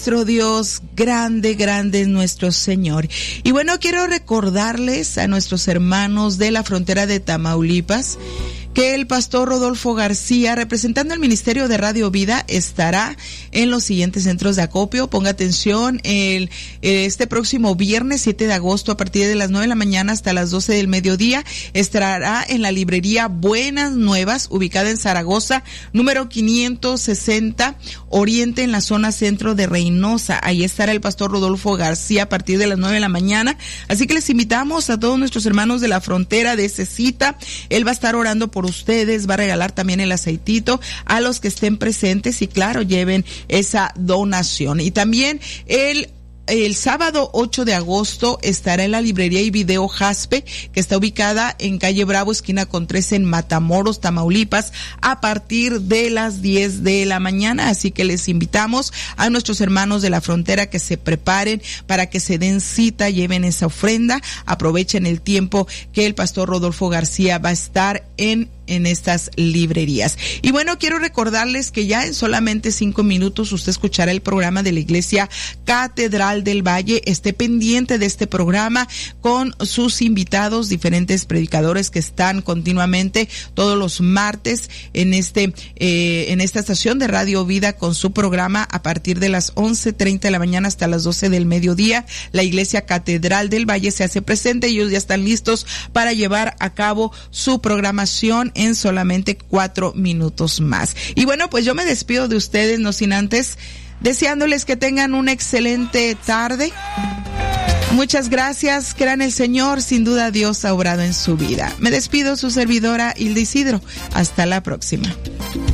Nuestro Dios, grande, grande es nuestro Señor. Y bueno, quiero recordarles a nuestros hermanos de la frontera de Tamaulipas que el pastor Rodolfo García, representando el Ministerio de Radio Vida, estará en los siguientes centros de acopio. Ponga atención, este próximo viernes 7 de agosto a partir de las 9 de la mañana hasta las 12 del mediodía, estará en la librería Buenas Nuevas, ubicada en Zaragoza, número 560 Oriente, en la zona centro de Reynosa. Ahí estará el pastor Rodolfo García a partir de las 9 de la mañana. Así que les invitamos a todos nuestros hermanos de la frontera de esa cita. Él va a estar orando por ustedes, va a regalar también el aceitito a los que estén presentes y claro, lleven esa donación. Y también el sábado 8 de agosto estará en la librería y video Jaspe, que está ubicada en calle Bravo, esquina con 13 en Matamoros, Tamaulipas, a partir de las 10 de la mañana. Así que les invitamos a nuestros hermanos de la frontera que se preparen para que se den cita, lleven esa ofrenda, aprovechen el tiempo que el pastor Rodolfo García va a estar en estas librerías. Y bueno, quiero recordarles que ya en solamente 5 minutos usted escuchará el programa de la Iglesia Catedral del Valle. Esté pendiente de este programa con sus invitados, diferentes predicadores que están continuamente todos los martes en esta estación de Radio Vida con su programa a partir de las 11:30 de la mañana hasta las 12 del mediodía. La Iglesia Catedral del Valle se hace presente. Ellos ya están listos para llevar a cabo su programación en solamente 4 minutos más. Y bueno, pues yo me despido de ustedes, no sin antes deseándoles que tengan una excelente tarde. Muchas gracias, crean el Señor, sin duda Dios ha obrado en su vida. Me despido, su servidora Hilda Isidro. Hasta la próxima.